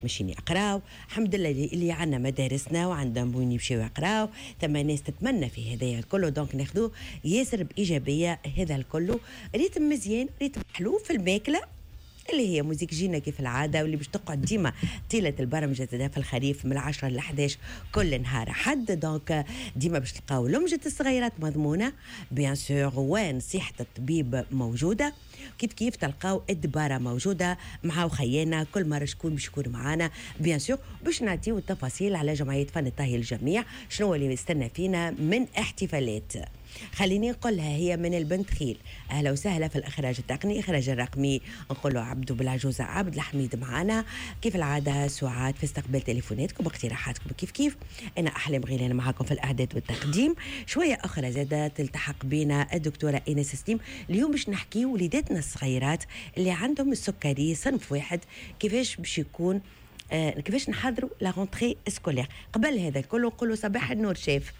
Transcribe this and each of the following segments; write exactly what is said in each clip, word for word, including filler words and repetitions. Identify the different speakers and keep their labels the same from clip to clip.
Speaker 1: ماشيين يقراو. الحمد لله اللي عندنا مدارسنا وعندهم وين يمشيو يقراو، ثم ناس تتمنى في هذايا الكل، دونك ناخذوه ياسر بايجابيه. هذا الكل ريتم مزيان، ريتم حلو في الماكله اللي هي موزيك جينا كيف العاده، واللي باش تقعد ديما طيله البرمجه زاده في الخريف من العشرة ل حداش كل نهار حد. دونك ديما باش تلقاو لمجه الصغيرات مضمونه بيان سور، ونصيحه الطبيب موجوده، كيف كيف تلقاو الدباره موجوده مع وخيانا كل مره شكون باش يكون معانا بيان سور باش نعطيو التفاصيل على جمعيه فن الطهي للجميع شنو اللي يستنى فينا من احتفالات. خليني نقولها هي من البنت خيل، اهلا وسهلا في الاخراج التقني اخراج الرقمي نقول له عبدو بالعجوزه عبد الحميد معنا كيف العاده، سعاد في استقبال تليفوناتكم واقتراحاتكم كيف كيف. انا احلام غيلان معكم في الاعداد والتقديم. شويه اخرى زاده تلتحق بنا الدكتوره ايناس سليم. اليوم باش نحكي وليداتنا الصغيرات اللي عندهم السكري صنف واحد، كيفاش باش يكون آه كيفاش نحضروا لا رونتري اسكولير. قبل هذا الكل نقولوا صباح النور شاف.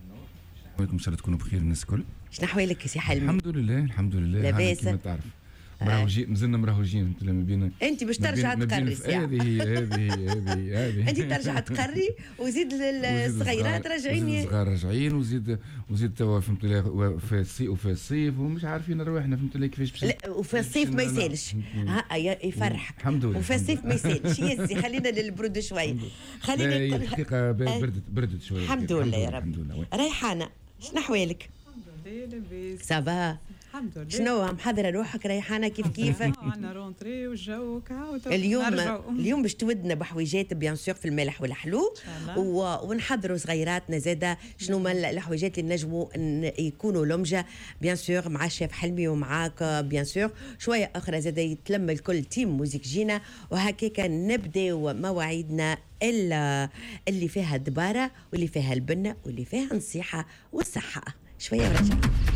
Speaker 2: وعليكم السلام، تكونوا بخير الناس الكل.
Speaker 1: شنو احوالك يا سي حلمي؟
Speaker 2: الحمد لله الحمد لله
Speaker 1: لاباس
Speaker 2: كما تعرف مراهجين مازلنا مراهجين ما بين.
Speaker 1: انت باش ترجع تقري
Speaker 2: هذه هي هذه هذه هذه
Speaker 1: انت ترجع تقري وزيد الصغيرات راجعين
Speaker 2: الصغار راجعين وزيد وزيد توا فهمت لي في الصيف وفي الصيف ومش عارفين رواحنا فهمت لي كيفاش باش.
Speaker 1: وفي الصيف ما يسالش ها يفرح
Speaker 2: الحمد لله.
Speaker 1: وفي الصيف ما يسالش يزي خلينا للبرود شوي.
Speaker 2: خلينا الحقيقه بردت بردت شوي.
Speaker 1: الحمد لله يا رب. ريحانه شنو احوالك؟
Speaker 3: الحمد لله لاباس.
Speaker 1: سافا
Speaker 3: الحمد لله.
Speaker 1: شنو محضره روحك ريحانه كيف كيف؟
Speaker 3: عندنا رونتري والجو كا
Speaker 1: اليوم اليوم باش تودنا بحويجات بيان سور في المالح والحلو و... ونحضروا صغيراتنا زاده شنو ما الحويجات اللي نجموا يكونوا لمجه بيان سور مع الشيف حلمي ومعاك بيان سور. شويه اخرى زاده يتلم الكل تيم موزيك جينا وهكاك نبداو مواعيدنا اللي فيها الدباره واللي فيها البنه واللي فيها النصيحه والصحه. شويه ورجع.